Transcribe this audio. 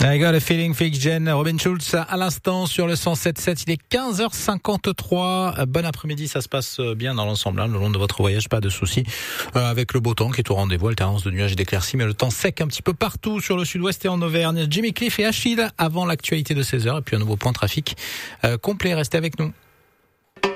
I got a feeling, Fake Jen, Robin Schulz à l'instant sur le 107.7. Il est 15h53. Bon après-midi, ça se passe bien dans l'ensemble, le long de votre voyage, pas de soucis. Avec le beau temps qui est au rendez-vous, alternance de nuages et d'éclaircies, mais le temps sec un petit peu partout sur le sud-ouest et en Auvergne. Jimmy Cliff et Achille avant l'actualité de 16h et puis un nouveau point trafic complet. Restez avec nous.